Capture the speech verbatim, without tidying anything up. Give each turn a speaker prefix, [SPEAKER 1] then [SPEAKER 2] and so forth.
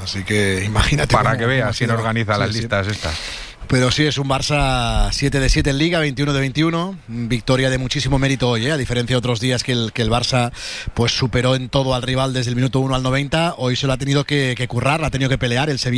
[SPEAKER 1] Así que imagínate.
[SPEAKER 2] Para
[SPEAKER 1] cómo,
[SPEAKER 2] que veas quién organiza
[SPEAKER 1] sí,
[SPEAKER 2] las
[SPEAKER 1] sí.
[SPEAKER 2] listas estas.
[SPEAKER 1] Pero sí, es un Barça siete de siete en Liga, veintiuno de veintiuno, victoria de muchísimo mérito hoy, ¿eh? A diferencia de otros días que el, que el Barça pues superó en todo al rival desde el minuto uno al noventa, hoy se lo ha tenido que, que currar, ha tenido que pelear el Sevilla.